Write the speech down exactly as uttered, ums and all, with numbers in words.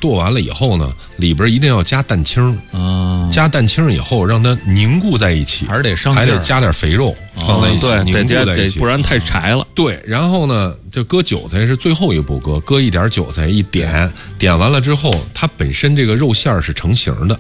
剁完了以后呢，里边一定要加蛋清啊， 加蛋清以后让它凝固在一起， 还是得上还得加点肥肉放在一起， 对， 凝固在一起， 不然太柴了。 对，然后呢，就搁韭菜是最后一步搁，搁一点韭菜一点，点完了之后，它本身这个肉馅儿是成型的，